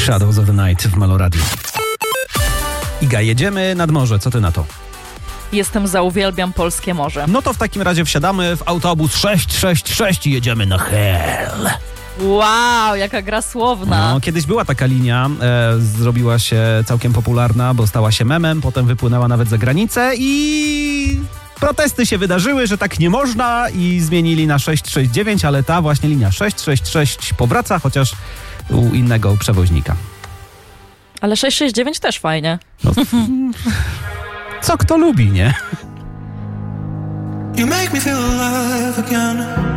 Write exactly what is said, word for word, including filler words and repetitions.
Shadows of the Night w Meloradiu. Iga, jedziemy nad morze, co ty na to? Jestem za, uwielbiam polskie morze. No to w takim razie wsiadamy w autobus sześć sześć sześć i jedziemy na Hel. Wow, jaka gra słowna. No, kiedyś była taka linia, e, zrobiła się całkiem popularna, bo stała się memem, potem wypłynęła nawet za granicę i protesty się wydarzyły, że tak nie można i zmienili na sześć sześć dziewięć, ale ta właśnie linia sześć sześć sześć powraca, chociaż u innego przewoźnika. Ale sześć sześć dziewięć też fajnie. No, co kto lubi, nie? You make me feel alive again.